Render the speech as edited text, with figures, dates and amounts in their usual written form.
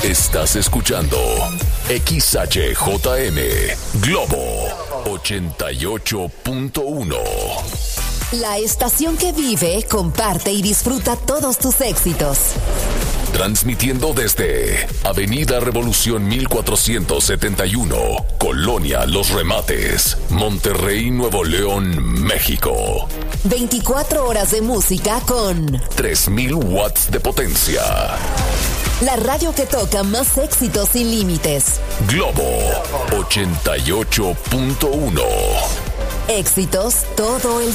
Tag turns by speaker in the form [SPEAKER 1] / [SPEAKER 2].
[SPEAKER 1] Estás escuchando XHJM Globo 88.1.
[SPEAKER 2] La estación que vive, comparte y disfruta todos tus éxitos.
[SPEAKER 1] Transmitiendo desde Avenida Revolución 1471, Colonia Los Remates, Monterrey, Nuevo León, México.
[SPEAKER 2] 24 horas de música con
[SPEAKER 1] 3000 watts de potencia.
[SPEAKER 2] La radio que toca más éxitos sin límites.
[SPEAKER 1] Globo 88.1.
[SPEAKER 2] Éxitos todo el